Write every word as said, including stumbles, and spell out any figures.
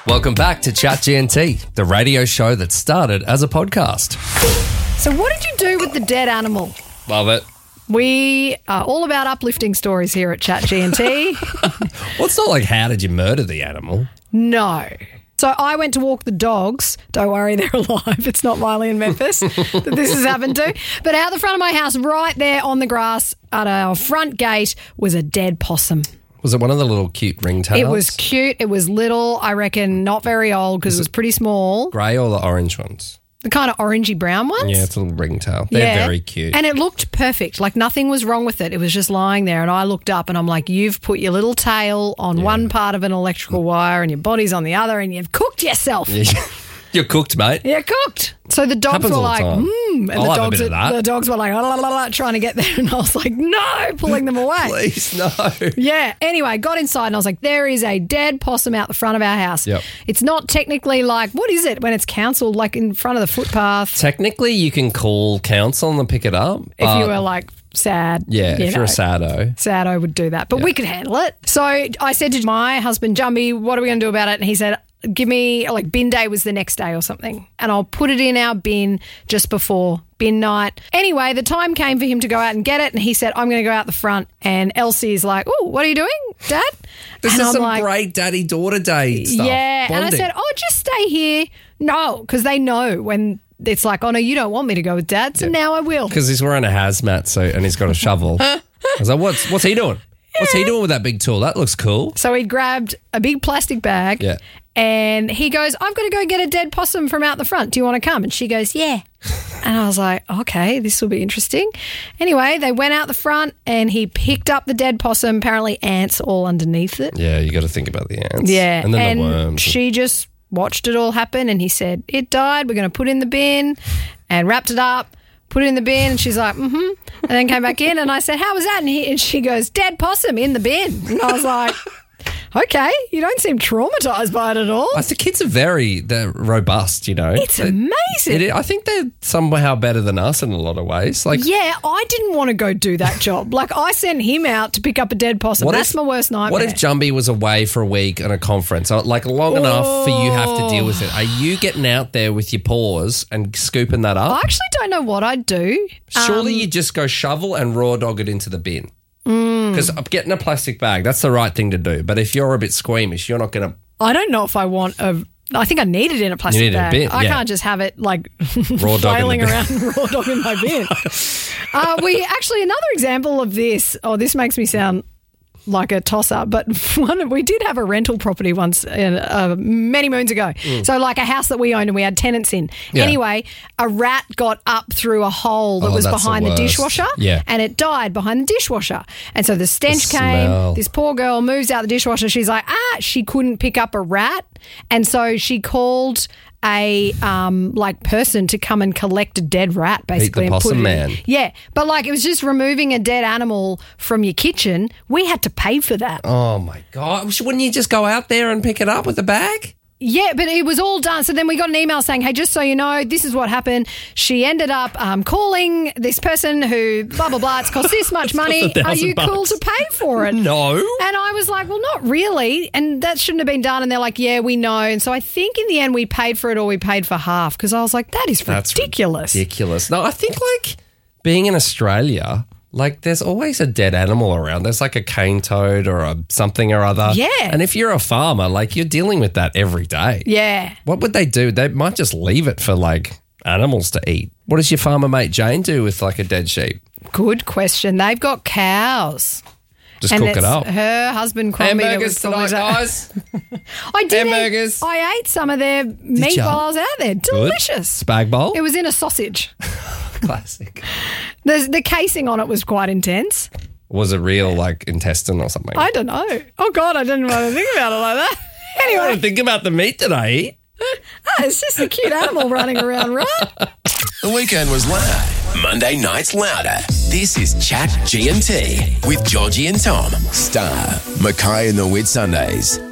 Welcome back to Chat G N T, the radio show that started as a podcast. So what did you do with the dead animal? Love it. We are all about uplifting stories here at Chat G N T. Well, it's not like how did you murder the animal? No. So I went to walk the dogs. Don't worry, they're alive. It's not Miley and Memphis that this has happened to. But out the front of my house, right there on the grass at our front gate, was a dead possum. Was it one of the little cute ringtails? It was cute. It was little. I reckon not very old because it was pretty small. Grey or the orange ones? The kind of orangey brown ones. Yeah, it's a little ringtail. They're Yeah. very cute. And it looked perfect. Like nothing was wrong with it. It was just lying there. And I looked up and I'm like, you've put your little tail on one part of an electrical wire and your body's on the other and you've cooked yourself. You're cooked, mate. You're cooked. So the dogs Happens were all the like, time. mmm. And I'll the have a dogs, bit of that. the dogs were like, la, la, la, la, trying to get there. And I was like, no, pulling them away. Please, no. Yeah. Anyway, got inside and I was like, there is a dead possum out the front of our house. Yep. It's not technically like, what is it when it's council, like in front of the footpath? Technically, you can call council and pick it up. If but you were like sad. Yeah, you if you're a know. saddo. Saddo would do that, but we could handle it. So I said to my husband, Jumby, what are we going to do about it? And he said, give me, like bin day was the next day or something, and I'll put it in our bin just before bin night. Anyway, the time came for him to go out and get it, and he said, I'm going to go out the front. And Elsie is like, oh, what are you doing, Dad? This and is I'm some like, great daddy-daughter day stuff. yeah. And I Bonding. said, oh, just stay here. No, because they know when it's like, oh, no, you don't want me to go with Dad, so now I will. Because he's wearing a hazmat suit and he's got a shovel. I was like, what's, what's he doing? What's he doing with that big tool? That looks cool. So he grabbed a big plastic bag Yeah. and he goes, I've got to go get a dead possum from out the front. Do you want to come? And she goes, yeah. And I was like, okay, this will be interesting. Anyway, they went out the front and he picked up the dead possum, apparently ants all underneath it. Yeah, you got to think about the ants. Yeah. And then and the worms. she just watched it all happen and he said, it died. We're going to put it in the bin, and wrapped it up. Put it in the bin, and she's like, mm-hmm, and then came back in, and I said, how was that? And, he, and she goes, dead possum in the bin. And I was like, okay, you don't seem traumatised by it at all. I think kids are very they're robust, you know. It's They- amazing. It, I think they're somehow better than us in a lot of ways. Like, Yeah, I didn't want to go do that job. Like, I sent him out to pick up a dead possum. what That's if- my worst nightmare. What if Jumby was away for a week on a conference, uh, like long enough for you have to deal with it? Are you getting out there with your paws and scooping that I up? actually don't know what I'd do. Surely Um, you just go shovel and raw dog it into the bin. Because getting a plastic bag, that's the right thing to do. But if you're a bit squeamish, you're not going to I don't know if I want a... I think I need it in a plastic You need it in a bag. bin, I yeah. can't just have it like Raw dog in the flailing bin. around raw dog in my bin. uh, we actually, another example of this, oh, this makes me sound like a toss-up, but one, we did have a rental property once uh, many moons ago. Mm. So like a house that we owned and we had tenants in. Yeah. Anyway, a rat got up through a hole that Oh, was that's the behind the, worst. dishwasher Yeah. and it died behind the dishwasher. And so the stench The came. smell. This poor girl moves out the dishwasher. She's like, ah, she couldn't pick up a rat. And so she called a um like person to come and collect a dead rat basically and possum put it man. in. Yeah. But like it was just removing a dead animal from your kitchen. We had to pay for that. Oh, my God. Wouldn't you just go out there and pick it up with a bag? Yeah, but it was all done. So then we got an email saying, hey, just so you know, this is what happened. She ended up um, calling this person who, blah, blah, blah. It's cost this much money. Are you cool to pay for it? No. And I was like, well, not really. And that shouldn't have been done. And they're like, yeah, we know. And so I think in the end we paid for it or we paid for half because I was like, that is That's ridiculous. Ridiculous. No, I think like being in Australia, like there's always a dead animal around. There's like a cane toad or a something or other. Yeah. And if you're a farmer, like you're dealing with that every day. Yeah. What would they do? They might just leave it for like animals to eat. What does your farmer mate Jane do with like a dead sheep? Good question. They've got cows. Just And cook it it's up. her husband, Crombie. that was Hamburgers tonight, probably- guys. I did. Hamburgers. Eat, I ate some of their meat ya? while I was out there. Delicious. Spag bowl? It was in a sausage. Classic. The, the casing on it was quite intense. Was it real like intestine or something? I don't know. Oh, God, I didn't want to think about it like that. I Anyway, don't think about the meat that I eat. ah, it's just a cute animal running around, right? The weekend was loud. Monday night's louder. This is Chat G and T with Georgie and Tom. Star. Mackay and the Whit Sundays.